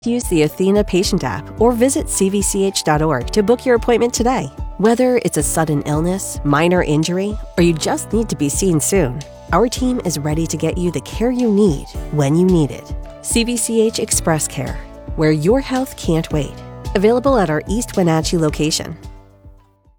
Use the Athena Patient app or visit cvch.org to book your appointment today. Whether it's a sudden illness, minor injury, or you just need to be seen soon, our team is ready to get you the care you need when you need it. CVCH Express Care, where your health can't wait. Available at our East Wenatchee location.